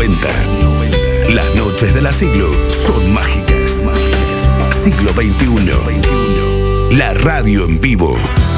90. Las noches de la Siglo son mágicas. Siglo XXI. La radio en vivo.